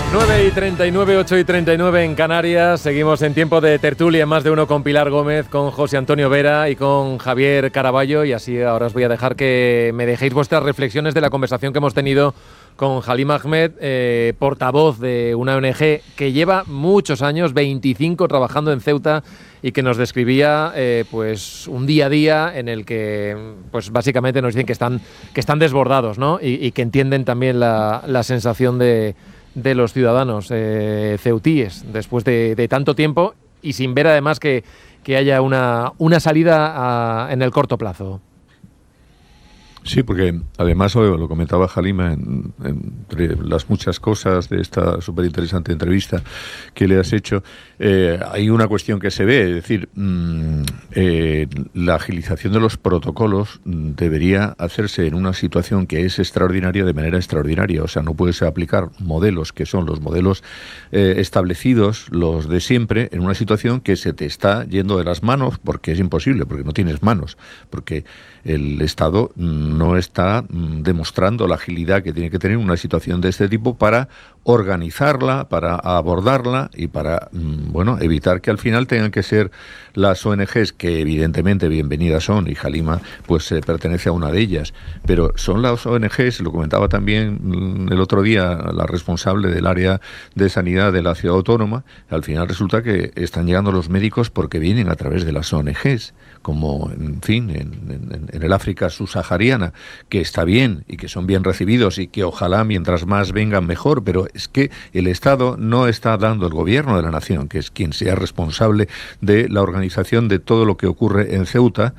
9:39, 8:39 en Canarias. Seguimos en tiempo de tertulia en Más de Uno con Pilar Gómez, con José Antonio Vera y con Javier Caraballo. Y así ahora os voy a dejar que me dejéis vuestras reflexiones de la conversación que hemos tenido con Halim Ahmed, portavoz de una ONG que lleva muchos años, 25, trabajando en Ceuta y que nos describía pues un día a día en el que pues básicamente nos dicen que están desbordados, ¿no? Y que entienden también la sensación de los ciudadanos ceutíes después de tanto tiempo y sin ver además que haya una salida en el corto plazo. Sí, porque además lo comentaba Halima entre las muchas cosas de esta súper interesante entrevista que le has hecho, hay una cuestión que se ve, es decir, la agilización de los protocolos debería hacerse en una situación que es extraordinaria de manera extraordinaria, o sea, no puedes aplicar modelos que son los modelos establecidos, los de siempre, en una situación que se te está yendo de las manos, porque es imposible, porque no tienes manos, porque el Estado no está demostrando la agilidad que tiene que tener una situación de este tipo para organizarla, para abordarla y para, evitar que al final tengan que ser las ONGs, que evidentemente bienvenidas son, y Halima pues pertenece a una de ellas, pero son las ONGs, lo comentaba también el otro día la responsable del área de sanidad de la ciudad autónoma, al final resulta que están llegando los médicos porque vienen a través de las ONGs, como, en fin, en el África subsahariana, que está bien y que son bien recibidos y que ojalá mientras más vengan mejor, pero es que el Estado no está dando, el gobierno de la nación, que es quien sea responsable de la organización de todo lo que ocurre en Ceuta,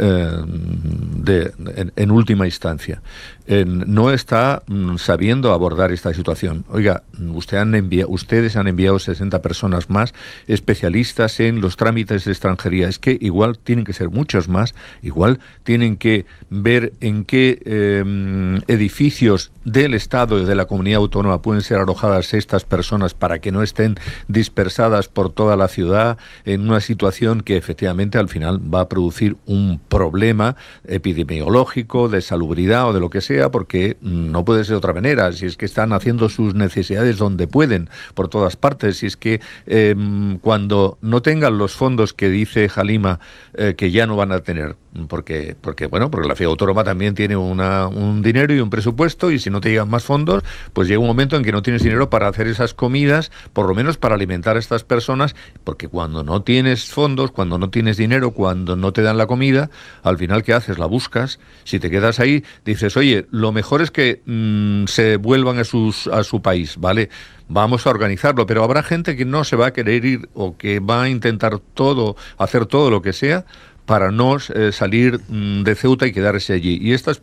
en última instancia, no está sabiendo abordar esta situación. Oiga, ustedes han enviado 60 personas más especialistas en los trámites de extranjería. Es que igual tienen que ser muchos más, igual tienen que ver en qué edificios del Estado y de la comunidad autónoma pueden ser alojadas estas personas para que no estén dispersadas por toda la ciudad en una situación que efectivamente al final va a producir un problema epidemiológico, de salubridad o de lo que sea, porque no puede ser de otra manera, si es que están haciendo sus necesidades donde pueden, por todas partes, si es que cuando no tengan los fondos que dice Halima que ya no van a tener, porque la ciudad autónoma también tiene un dinero y un presupuesto, y si no te llegan más fondos, pues llega un momento en que no tienes dinero para hacer esas comidas, por lo menos para alimentar a estas personas, porque cuando no tienes fondos, cuando no tienes dinero, cuando no te dan la comida, al final ¿qué haces? La buscas. Si te quedas ahí, dices, oye, lo mejor es que se vuelvan a su país, ¿vale? Vamos a organizarlo, pero habrá gente que no se va a querer ir o que va a intentar hacer todo lo que sea para no salir de Ceuta y quedarse allí. Y estas